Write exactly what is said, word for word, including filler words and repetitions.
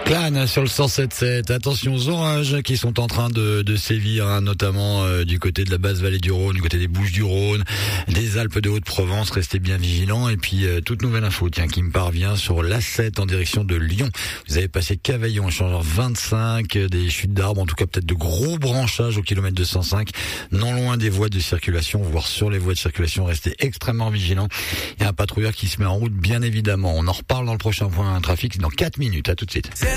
Clan sur le cent sept sept. Attention aux orages qui sont en train de, de sévir, hein, notamment euh, du côté de la basse vallée du Rhône, du côté des Bouches-du-Rhône, des Alpes de Haute-Provence. Restez bien vigilants. Et puis euh, toute nouvelle info, tiens, qui me parvient sur l'A sept en direction de Lyon. Vous avez passé Cavaillon, échangeur vingt-cinq, des chutes d'arbres, en tout cas peut-être de gros branchages au kilomètre deux cent cinq, non loin des voies de circulation, voire sur les voies de circulation. Restez extrêmement vigilants. Il y a un patrouilleur qui se met en route, bien évidemment. On en reparle dans le prochain point trafic dans quatre minutes. À tout de suite.